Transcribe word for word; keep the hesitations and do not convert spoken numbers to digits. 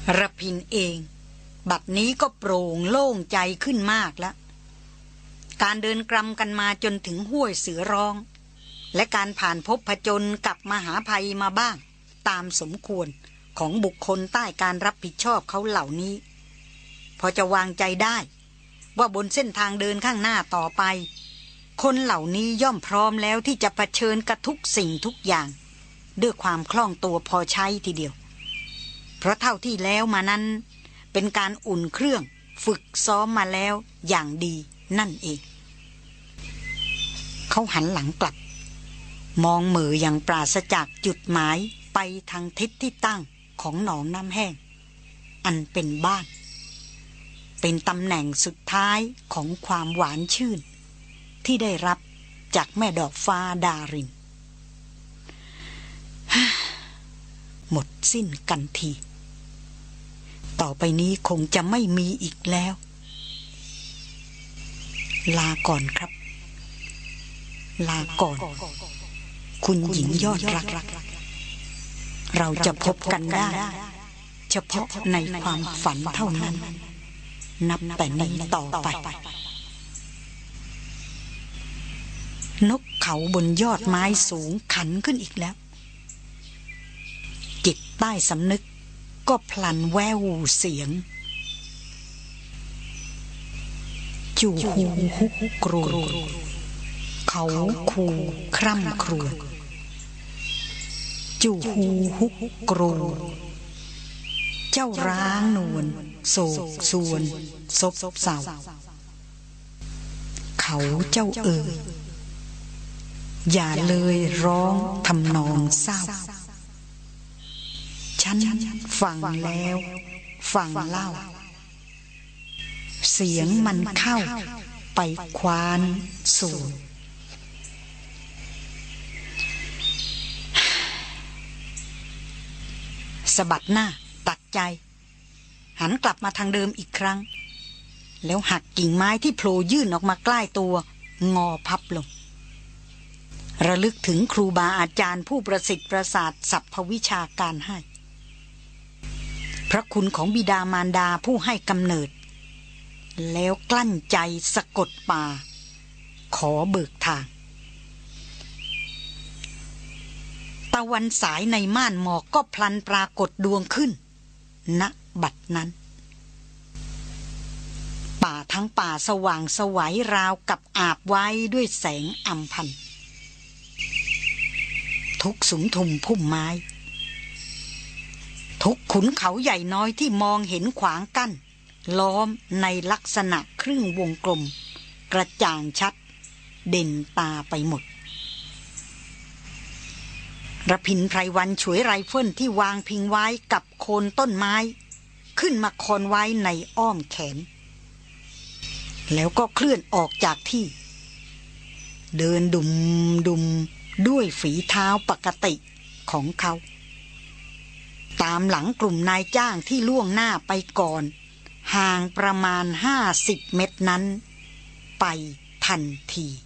ระพินเองบัดนี้ก็โปร่งโล่งใจขึ้นมากแล้วการเดินกรำกันมาจนถึงห้วยเสือร้องและการผ่านพบผจญกับมหาภัยมาบ้างตามสมควรของบุคคลใต้การรับผิดชอบเขาเหล่านี้พอจะวางใจได้ว่าบนเส้นทางเดินข้างหน้าต่อไปคนเหล่านี้ย่อมพร้อมแล้วที่จะเผชิญกับทุกสิ่งทุกอย่างด้วยความคล่องตัวพอใช้ทีเดียวเพราะเท่าที่แล้วมานั้นเป็นการอุ่นเครื่องฝึกซ้อมมาแล้วอย่างดีนั่นเองเขาหันหลังกลับมองเหม่ออย่างปราศจากจุดหมายไปทางทิศที่ตั้งของหนองน้ำแห้งอันเป็นบ้านเป็นตำแหน่งสุดท้ายของความหวานชื่นที่ได้รับจากแม่ดอกฟ้าดารินหมดสิ้นกันทีต่อไปนี้คงจะไม่มีอีกแล้วลาก่อนครับลาก่อนคุณหญิงยอดรักเราจะพบกันได้เฉพาะในความฝันเท่านั้นนับแต่นี้ต่อไปนกเขาบนยอดไม้สูงขันขึ้นอีกแล้วจิตใต้สำนึกก็พลันแววเสียงจู่หูฮุกกรูเขาคูคร่ำครวญจู่หูฮุกกรูเจ้าร้างนวลโศกสวนซบเศร้าเขาเจ้าเอ๋ยอย่าเลยร้องทำนองเศร้าฉันฟังแล้วฟังเล่าเสียงมันเข้าไปควานสู่สะบัดหน้าตัดใจหันกลับมาทางเดิมอีกครั้งแล้วหักกิ่งไม้ที่โผล่ยื่นออกมาใกล้ตัวงอพับลงระลึกถึงครูบาอาจารย์ผู้ประสิทธิ์ประสาทสรรพวิชาการให้พระคุณของบิดามารดาผู้ให้กำเนิดแล้วกลั้นใจสะกดป่าขอเบิกทางตะวันสายในม่านหมอกก็พลันปรากฏดวงขึ้นณบัดนั้นป่าทั้งป่าสว่างไสวราวกับอาบไว้ด้วยแสงอัมพันทุกสุมทุมพุ่มไม้ทุกขุนเขาใหญ่น้อยที่มองเห็นขวางกั้นล้อมในลักษณะครึ่งวงกลมกระจ่างชัดเด่นตาไปหมดระพินไพรวันฉวยไรเฟิลที่วางพิงไว้กับโคนต้นไม้ขึ้นมาคอนไว้ในอ้อมแขนแล้วก็เคลื่อนออกจากที่เดินดุมดุมด้วยฝีเท้าปกติของเขาตามหลังกลุ่มนายจ้างที่ล่วงหน้าไปก่อนห่างประมาณห้าสิบเมตรนั้นไปทันที